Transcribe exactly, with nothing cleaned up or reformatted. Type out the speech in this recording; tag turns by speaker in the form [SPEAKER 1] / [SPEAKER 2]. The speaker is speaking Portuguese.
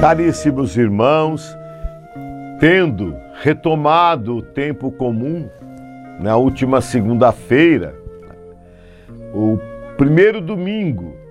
[SPEAKER 1] Caríssimos irmãos, tendo retomado o tempo comum na última segunda-feira, o primeiro domingo